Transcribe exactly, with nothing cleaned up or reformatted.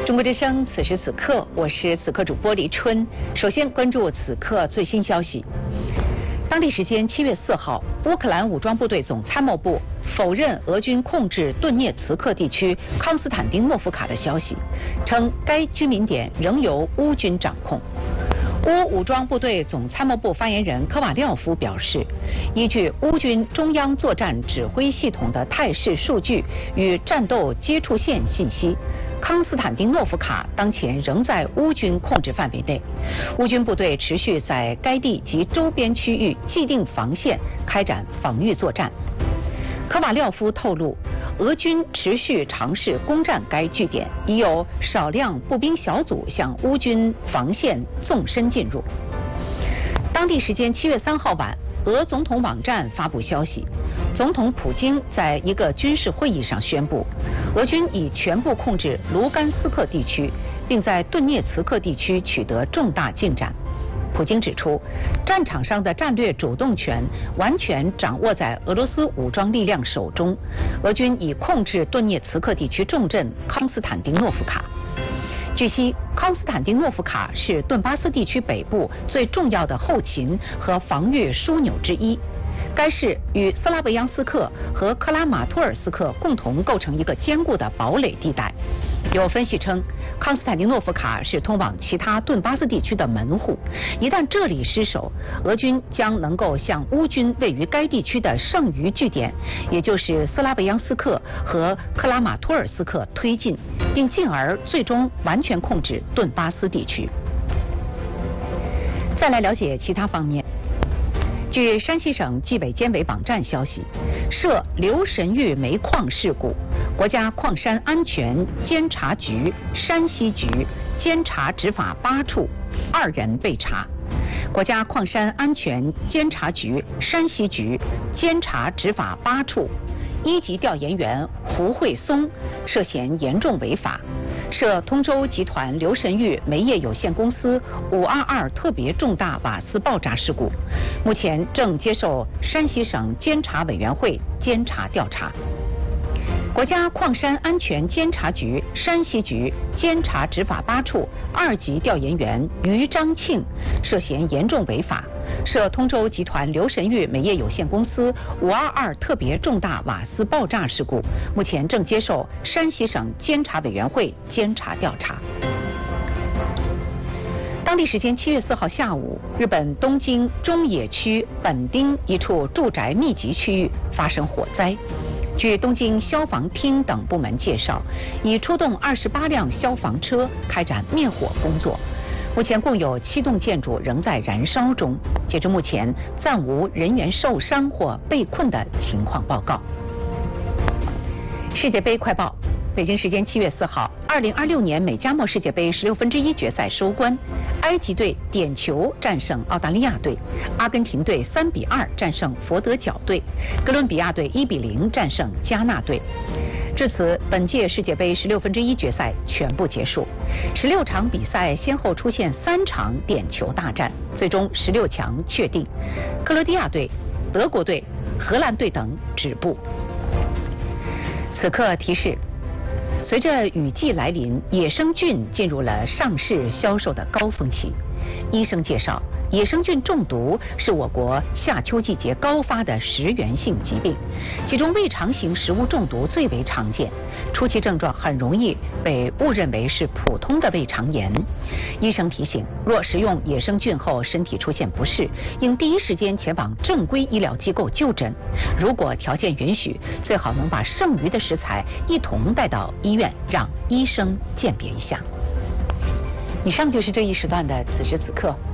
中国之声，此时此刻，我是此刻主播李春。首先关注此刻最新消息。当地时间七月四号，乌克兰武装部队总参谋部否认俄军控制顿涅茨克地区康斯坦丁诺夫卡的消息，称该居民点仍由乌军掌控。乌武装部队总参谋部发言人科瓦廖夫表示，依据乌军中央作战指挥系统的态势数据与战斗接触线信息，康斯坦丁诺夫卡当前仍在乌军控制范围内，乌军部队持续在该地及周边区域既定防线开展防御作战。科瓦廖夫透露，俄军持续尝试攻占该据点，已有少量步兵小组向乌军防线纵深进入。当地时间七月三号晚，俄总统网站发布消息，总统普京在一个军事会议上宣布，俄军已全部控制卢甘斯克地区，并在顿涅茨克地区取得重大进展。普京指出，战场上的战略主动权完全掌握在俄罗斯武装力量手中，俄军已控制顿涅茨克地区重镇康斯坦丁诺夫卡。据悉，康斯坦丁诺夫卡是顿巴斯地区北部最重要的后勤和防御枢纽之一。该市与斯拉维扬斯克和克拉马托尔斯克共同构成一个坚固的堡垒地带。有分析称，康斯坦丁诺夫卡是通往其他顿巴斯地区的门户，一旦这里失守，俄军将能够向乌军位于该地区的剩余据点，也就是斯拉维扬斯克和克拉马托尔斯克推进，并进而最终完全控制顿巴斯地区。再来了解其他方面。据山西省纪委监委网站消息，涉刘神峪煤矿事故，国家矿山安全监察局山西局监察执法八处二人被查。国家矿山安全监察局山西局监察执法八处一级调研员胡慧松涉嫌严重违法，涉通州集团刘神峪煤业有限公司五二二特别重大瓦斯爆炸事故，目前正接受山西省监察委员会监察调查。国家矿山安全监察局山西局监察执法八处二级调研员于章庆涉嫌严重违法，涉通州集团刘神峪煤业有限公司五二二特别重大瓦斯爆炸事故，目前正接受山西省监察委员会监察调查。当地时间七月四号下午，日本东京中野区本町一处住宅密集区域发生火灾。据东京消防厅等部门介绍，已出动二十八辆消防车开展灭火工作。目前共有七栋建筑仍在燃烧中，截至目前暂无人员受伤或被困的情况报告。世界杯快报。北京时间七月四号，二零二六年美加墨世界杯十六分之一决赛收官，埃及队点球战胜澳大利亚队，阿根廷队三比二战胜佛得角队，哥伦比亚队一比零战胜加纳队。至此，本届世界杯十六分之一决赛全部结束，十六场比赛先后出现三场点球大战，最终十六强确定，克罗地亚队、德国队、荷兰队等止步。此刻提示。随着雨季来临，野生菌进入了上市销售的高峰期。医生介绍，野生菌中毒是我国夏秋季节高发的食源性疾病，其中胃肠型食物中毒最为常见，初期症状很容易被误认为是普通的胃肠炎。医生提醒，若食用野生菌后身体出现不适，应第一时间前往正规医疗机构就诊，如果条件允许，最好能把剩余的食材一同带到医院，让医生鉴别一下。以上就是这一时段的此时此刻。